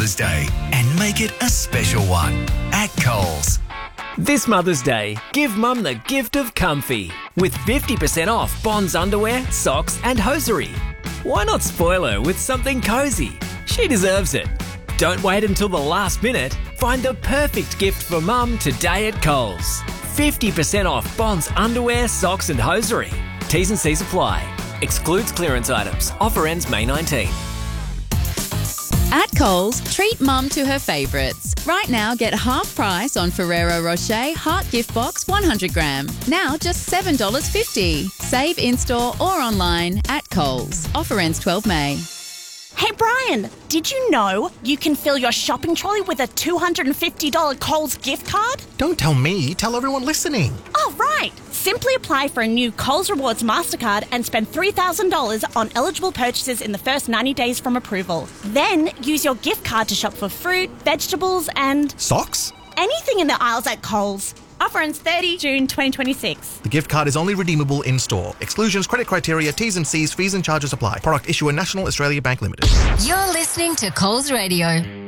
Mother's Day and make it a special one at Coles. This Mother's Day, give Mum the gift of comfy with 50% off Bonds underwear, socks and hosiery. Why not spoil her with something cosy? She deserves it. Don't wait until the last minute. Find the perfect gift for Mum today at Coles. 50% off Bonds underwear, socks and hosiery. T's and C's apply. Excludes clearance items. Offer ends May 19. At Coles, treat Mum to her favourites. Right now, get half price on Ferrero Rocher Heart Gift Box 100 gram. Now just $7.50. Save in-store or online at Coles. Offer ends 12 May. Hey Brian, did you know you can fill your shopping trolley with a $250 Coles gift card? Don't tell me, tell everyone listening. Oh, right. Simply apply for a new Coles Rewards MasterCard and spend $3,000 on eligible purchases in the first 90 days from approval. Then use your gift card to shop for fruit, vegetables and... Socks? anything in the aisles at Coles. Offer ends 30 June 2026. The gift card is only redeemable in-store. Exclusions, credit criteria, T's and C's, fees and charges apply. Product issuer National Australia Bank Limited. You're listening to Coles Radio.